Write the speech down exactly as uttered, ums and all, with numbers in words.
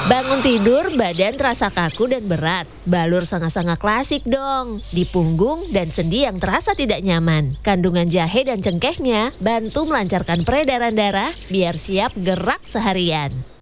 Bangun tidur, badan terasa kaku dan berat. Balur sangat-sangat klasik dong. Di punggung dan sendi yang terasa tidak nyaman. Kandungan jahe dan cengkehnya bantu melancarkan peredaran darah biar siap gerak seharian.